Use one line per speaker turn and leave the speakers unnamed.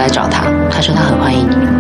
来找他，他说他很欢迎你。